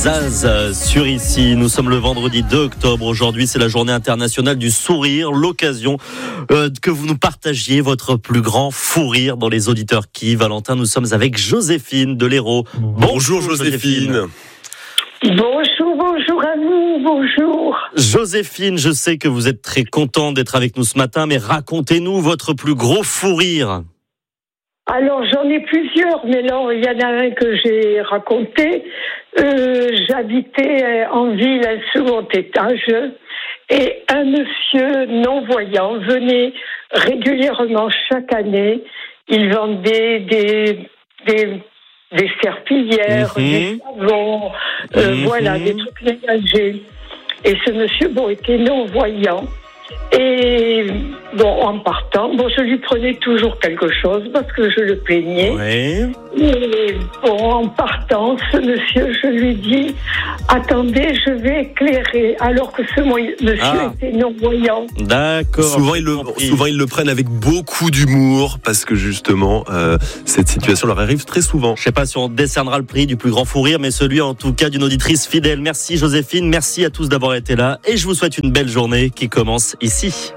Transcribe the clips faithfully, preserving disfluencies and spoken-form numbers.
Zaz sur ici, nous sommes le vendredi deux octobre. Aujourd'hui, c'est la journée internationale du sourire, l'occasion euh, que vous nous partagiez votre plus grand fou rire dans les auditeurs qui. Valentin, nous sommes avec Joséphine de l'Hérault. Bonjour, bonjour Joséphine. Bonjour, bonjour à vous, bonjour. Joséphine, je sais que vous êtes très contente d'être avec nous ce matin, mais racontez-nous votre plus gros fou rire. Alors, j'en ai plusieurs, mais là, il y en a un que j'ai raconté. Euh, j'habitais en ville à un second étage et un monsieur non-voyant venait régulièrement chaque année. Il vendait des, des, des serpillières, mmh. des savons, euh, mmh. voilà, des trucs ménagers. Et ce monsieur, bon, était non-voyant. Et bon, en partant, bon, je lui prenais toujours quelque chose parce que je le plaignais. Oui. Et bon, en partant, ce monsieur, je lui dis, attendez, je vais éclairer, alors que ce monsieur ah. était non-voyant. D'accord. Souvent ils, le, souvent, ils le prennent avec beaucoup d'humour parce que justement, euh, cette situation leur arrive très souvent. Je ne sais pas si on décernera le prix du plus grand fou rire, mais celui en tout cas d'une auditrice fidèle. Merci Joséphine, merci à tous d'avoir été là et je vous souhaite une belle journée qui commence ici.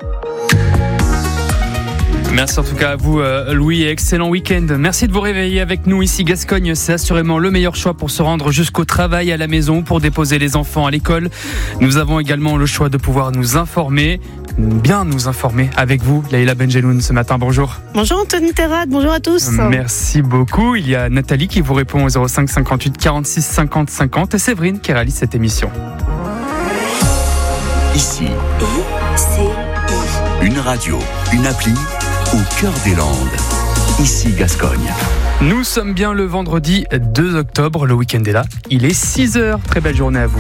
Merci en tout cas à vous Louis et excellent week-end. Merci de vous réveiller avec nous ici Gascogne. C'est assurément le meilleur choix pour se rendre jusqu'au travail, à la maison, pour déposer les enfants à l'école. Nous avons également le choix de pouvoir nous informer, bien nous informer avec vous Leïla Benjeloun ce matin. Bonjour. Bonjour Anthony Terrade, bonjour à tous. Merci beaucoup. Il y a Nathalie qui vous répond au zéro cinq cinquante-huit quarante-six cinquante cinquante et Séverine qui réalise cette émission. Ici, I C I. Une radio, une appli au cœur des Landes. Ici Gascogne. Nous sommes bien le vendredi deux octobre, le week-end est là. Il est six heures. Très belle journée à vous.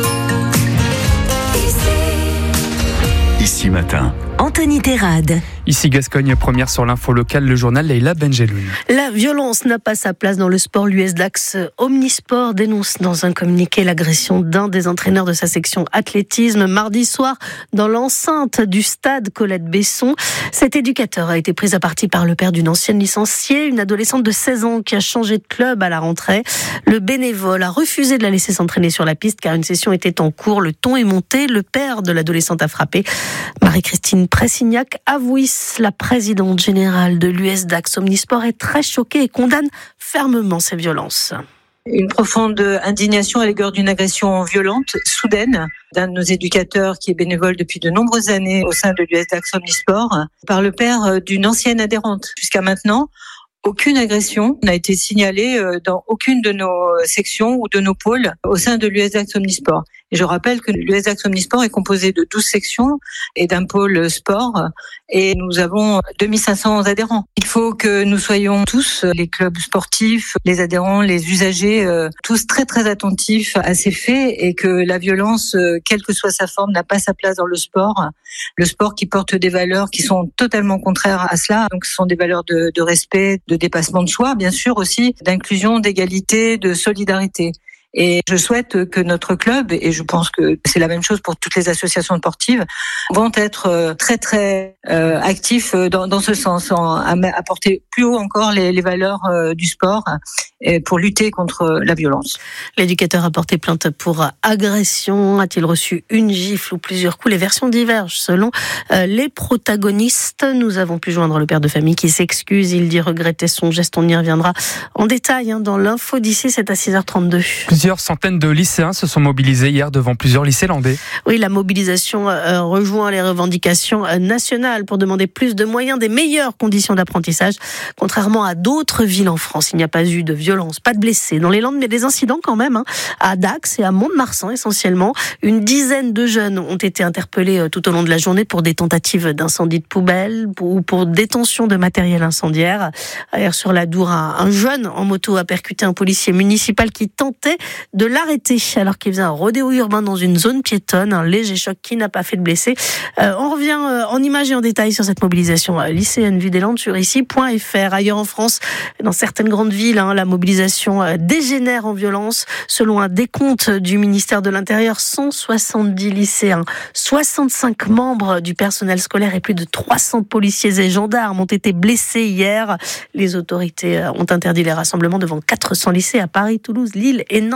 Ici matin, Anthony Terrade. Ici Gascogne, première sur l'info locale, le journal Leïla Benjeloun. La violence n'a pas sa place dans le sport. L'U S Dax Omnisport dénonce dans un communiqué l'agression d'un des entraîneurs de sa section athlétisme mardi soir dans l'enceinte du stade Colette-Besson. Cet éducateur a été pris à partie par le père d'une ancienne licenciée, une adolescente de seize ans qui a changé de club à la rentrée. Le bénévole a refusé de la laisser s'entraîner sur la piste car une session était en cours. Le ton est monté, le père de l'adolescente a frappé. Marie-Christine Pressignac avouisse, la présidente générale de l'U S Dax Omnisport, est très choquée et condamne fermement ces violences. Une profonde indignation à l'égard d'une agression violente, soudaine, d'un de nos éducateurs qui est bénévole depuis de nombreuses années au sein de l'U S Dax Omnisport, par le père d'une ancienne adhérente. Jusqu'à maintenant, aucune agression n'a été signalée dans aucune de nos sections ou de nos pôles au sein de l'U S Dax Omnisport. Et je rappelle que l'U S Dax Omnisport est composé de douze sections et d'un pôle sport et nous avons deux mille cinq cents adhérents. Il faut que nous soyons tous, les clubs sportifs, les adhérents, les usagers, tous très très attentifs à ces faits et que la violence, quelle que soit sa forme, n'a pas sa place dans le sport. Le sport qui porte des valeurs qui sont totalement contraires à cela. Donc ce sont des valeurs de, de respect, de dépassement de soi, bien sûr aussi, d'inclusion, d'égalité, de solidarité. Et je souhaite que notre club, et je pense que c'est la même chose pour toutes les associations sportives, vont être très très euh, actifs dans, dans ce sens, en, à, à porter plus haut encore les, les valeurs euh, du sport et pour lutter contre la violence. L'éducateur a porté plainte pour agression. A-t-il reçu une gifle ou plusieurs coups? Les versions divergent selon euh, les protagonistes. Nous avons pu joindre le père de famille qui s'excuse. Il dit regretter son geste. On y reviendra en détail hein, dans l'info d'ici. C'est à six heures trente-deux. Plusieurs centaines de lycéens se sont mobilisés hier devant plusieurs lycées landais. Oui, la mobilisation euh, rejoint les revendications euh, nationales pour demander plus de moyens, des meilleures conditions d'apprentissage. Contrairement à d'autres villes en France, il n'y a pas eu de violence, pas de blessés. Dans les Landes, mais des incidents quand même, hein, à Dax et à Mont-de-Marsan essentiellement. Une dizaine de jeunes ont été interpellés euh, tout au long de la journée pour des tentatives d'incendie de poubelle ou pour détention de matériel incendiaire. Hier sur la Dour, un, un jeune en moto a percuté un policier municipal qui tentait de l'arrêter alors qu'il faisait un rodéo urbain dans une zone piétonne. Un léger choc qui n'a pas fait de blessés. Euh, on revient euh, en images et en détail sur cette mobilisation euh, lycéenne vue des Landes sur ici point f r. Ailleurs en France, dans certaines grandes villes, hein, la mobilisation euh, dégénère en violence. Selon un décompte du ministère de l'Intérieur, cent soixante-dix lycéens, soixante-cinq membres du personnel scolaire et plus de trois cents policiers et gendarmes ont été blessés hier. Les autorités euh, ont interdit les rassemblements devant quatre cents lycées à Paris, Toulouse, Lille et Nantes.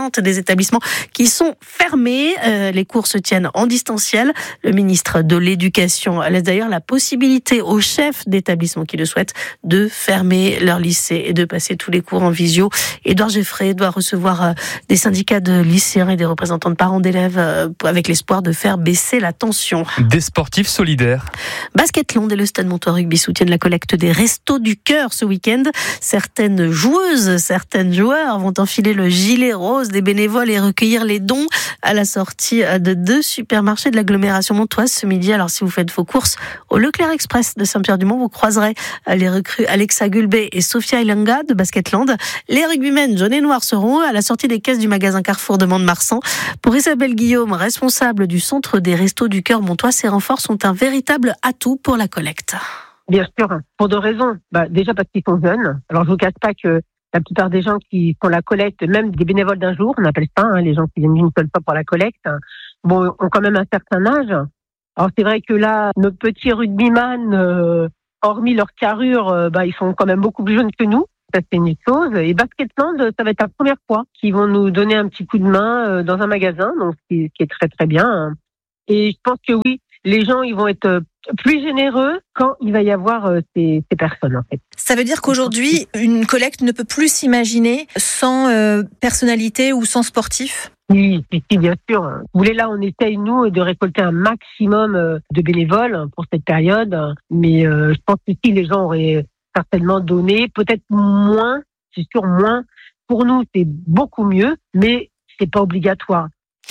enseignantes des établissements qui sont fermés. Euh, les cours se tiennent en distanciel. Le ministre de l'Éducation laisse d'ailleurs la possibilité aux chefs d'établissements qui le souhaitent de fermer leur lycée et de passer tous les cours en visio. Édouard Geffray doit recevoir euh, des syndicats de lycéens et des représentants de parents d'élèves euh, avec l'espoir de faire baisser la tension. Des sportifs solidaires. Basketland et le Stade Montois Rugby soutiennent la collecte des Restos du Cœur ce week-end. Certaines joueuses, certaines joueurs vont enfiler le gilet rose des bénévoles et recueillir les dons à la sortie de deux supermarchés de l'agglomération montoise ce midi. Alors si vous faites vos courses au Leclerc Express de Saint-Pierre-du-Mont, vous croiserez les recrues Alexa Gulbey et Sophia Ilanga de Basketland. Les rugbymen jaunes et noirs seront eux à la sortie des caisses du magasin Carrefour de Mont-de-Marsan. Pour Isabelle Guillaume, responsable du centre des Restos du Cœur montois, ces renforts sont un véritable atout pour la collecte. Bien sûr, pour deux raisons. Bah, déjà parce qu'ils sont jeunes. Alors je vous cache pas que la plupart des gens qui font la collecte, même des bénévoles d'un jour, on appelle ça, hein, les gens qui viennent une seule fois pour la collecte, bon, ont quand même un certain âge. Alors c'est vrai que là, nos petits rugbyman, euh, hormis leur carrure, euh, bah, ils sont quand même beaucoup plus jeunes que nous. Ça c'est une chose. Et Basketland, ça va être la première fois qu'ils vont nous donner un petit coup de main euh, dans un magasin, donc ce qui, ce qui est très très bien. Et je pense que oui, les gens ils vont être plus généreux quand il va y avoir euh, ces, ces personnes en fait. Ça veut dire qu'aujourd'hui, une collecte ne peut plus s'imaginer sans euh, personnalité ou sans sportif ? Oui, oui, bien sûr. Vous voulez, là, on essaye, nous, de récolter un maximum de bénévoles pour cette période. Mais euh, je pense que si les gens auraient certainement donné, peut-être moins, c'est sûr, moins. Pour nous, c'est beaucoup mieux, mais c'est pas obligatoire.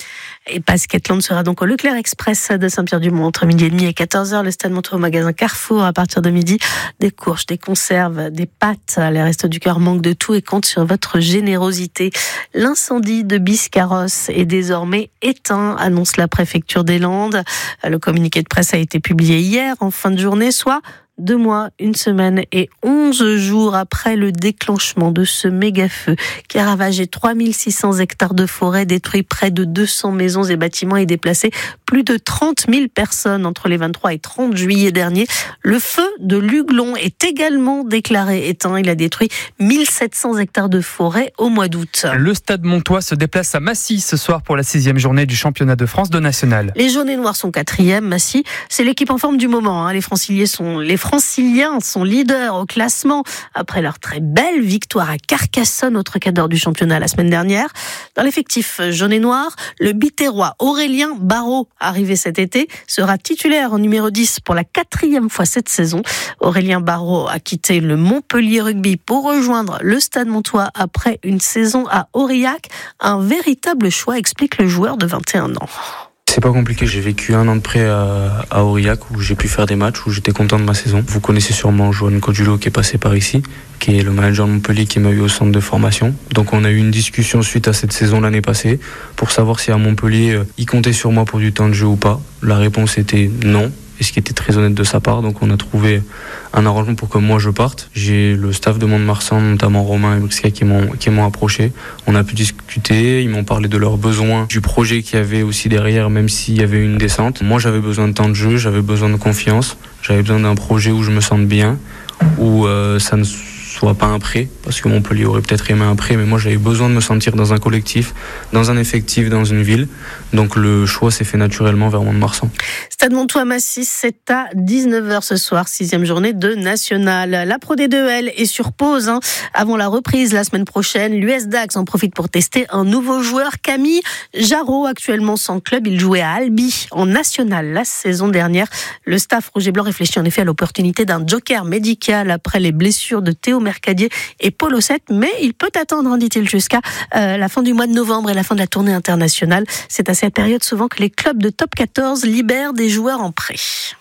Et Basketland sera donc au Leclerc Express de Saint-Pierre-du-Mont entre midi et demi et quatorze heures. Le Stade Montois au magasin Carrefour à partir de midi. Des courges, des conserves, des pâtes. Les Restos du Cœur manquent de tout et comptent sur votre générosité. L'incendie de Biscarrosse est désormais éteint, annonce la préfecture des Landes. Le communiqué de presse a été publié hier en fin de journée, soit deux mois, une semaine et onze jours après le déclenchement de ce méga-feu qui a ravagé trois mille six cents hectares de forêt, détruit près de deux cents maisons et bâtiments et déplacé plus de trente mille personnes entre les vingt-trois et trente juillet dernier. Le feu de l'Huglon est également déclaré éteint. Il a détruit mille sept cents hectares de forêt au mois d'août. Le Stade Montois se déplace à Massy ce soir pour la sixième journée du championnat de France de national. Les jaunes et noirs sont quatrième. Massy, c'est l'équipe en forme du moment. Les Franciliens sont les Franciliens sont leaders au classement après leur très belle victoire à Carcassonne, autre cadre du championnat la semaine dernière. Dans l'effectif jaune et noir, le Biterrois Aurélien Barraud, arrivé cet été, sera titulaire en numéro dix pour la quatrième fois cette saison. Aurélien Barraud a quitté le Montpellier Rugby pour rejoindre le Stade Montois après une saison à Aurillac. Un véritable choix, explique le joueur de vingt et un ans. C'est pas compliqué, j'ai vécu un an de près à, à Aurillac où j'ai pu faire des matchs, où j'étais content de ma saison. Vous connaissez sûrement Johan Codulo qui est passé par ici, qui est le manager de Montpellier qui m'a eu au centre de formation. Donc on a eu une discussion suite à cette saison l'année passée pour savoir si à Montpellier il comptait sur moi pour du temps de jeu ou pas. La réponse était non. Et ce qui était très honnête de sa part, donc on a trouvé un arrangement pour que moi je parte. J'ai le staff de Mont-de-Marsan, notamment Romain et Brixka qui m'ont, qui m'ont approché. On a pu discuter, ils m'ont parlé de leurs besoins, du projet qu'il y avait aussi derrière, même s'il y avait une descente. Moi j'avais besoin de temps de jeu, j'avais besoin de confiance, j'avais besoin d'un projet où je me sente bien, où euh, ça ne soit pas un prêt, parce que Montpellier aurait peut-être aimé un prêt, mais moi j'avais besoin de me sentir dans un collectif, dans un effectif, dans une ville. Donc le choix s'est fait naturellement vers Mont-de-Marsan. Stade Montois-Massy, c'est à dix-neuf heures ce soir, sixième journée de National. La Pro D deux, elle, est sur pause hein, avant la reprise la semaine prochaine. L'U S Dax en profite pour tester un nouveau joueur, Camille Jarreau, actuellement sans club. Il jouait à Albi en National la saison dernière. Le staff rouge et blanc réfléchit en effet à l'opportunité d'un joker médical après les blessures de Théo Mercadier et Paul Ossette, mais il peut attendre, dit-il, jusqu'à euh, la fin du mois de novembre et la fin de la tournée internationale. C'est à cette période souvent que les clubs de top quatorze libèrent des joueurs en prêt.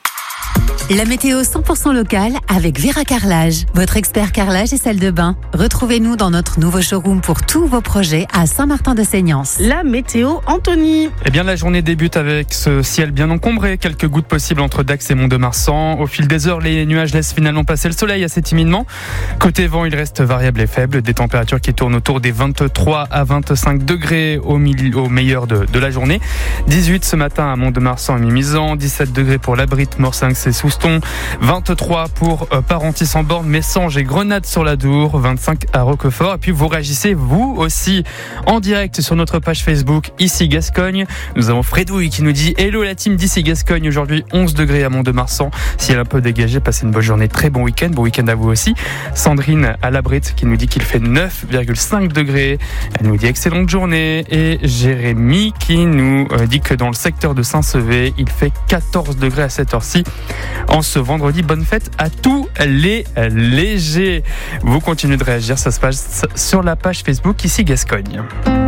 La météo cent pour cent locale avec Vera Carrelage, votre expert carrelage et salle de bain. Retrouvez-nous dans notre nouveau showroom pour tous vos projets à Saint-Martin-de-Seignance. La météo, Anthony. Eh bien, la journée débute avec ce ciel bien encombré. Quelques gouttes possibles entre Dax et Mont-de-Marsan. Au fil des heures, les nuages laissent finalement passer le soleil assez timidement. Côté vent, il reste variable et faible. Des températures qui tournent autour des vingt-trois à vingt-cinq degrés au, milieu, au meilleur de, de la journée. dix-huit ce matin à Mont-de-Marsan et Mimizan. dix-sept degrés pour l'Abrite, Morsinx et Souston. Mouston, vingt-trois pour Parentis-en-Born, Messanges et Grenade-sur-la-Dour, vingt-cinq à Roquefort. Et puis vous réagissez vous aussi en direct sur notre page Facebook Ici Gascogne. Nous avons Fredouille qui nous dit hello la team d'Ici Gascogne, aujourd'hui onze degrés à Mont-de-Marsan, ciel un peu dégagé, passez une bonne journée, très bon week-end, bon week-end à vous aussi. Sandrine à la Brite qui nous dit qu'il fait neuf virgule cinq degrés, elle nous dit excellente journée. Et Jérémy qui nous dit que dans le secteur de Saint-Sevé il fait quatorze degrés à cette heure-ci en ce vendredi. Bonne fête à tous les légers. Vous continuez de réagir, ça se passe sur la page Facebook Ici Gascogne.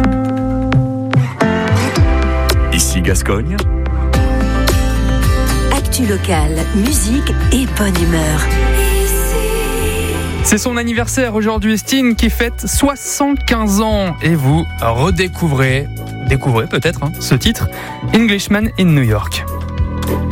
Ici Gascogne. Actu locale, musique et bonne humeur. C'est son anniversaire aujourd'hui, Sting qui fête soixante-quinze ans et vous redécouvrez, découvrez peut-être hein, ce titre, Englishman in New York.